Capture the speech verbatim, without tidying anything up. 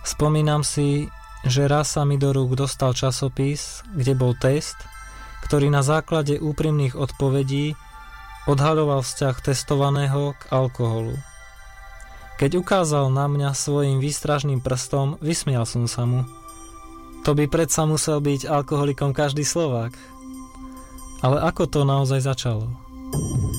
Spomínam si, že raz sa mi do rúk dostal časopis, kde bol test, ktorý na základe úprimných odpovedí odhaľoval vzťah testovaného k alkoholu. Keď ukázal na mňa svojim výstražným prstom, vysmial som sa mu. To by predsa musel byť alkoholikom každý Slovák. Ale ako to naozaj začalo?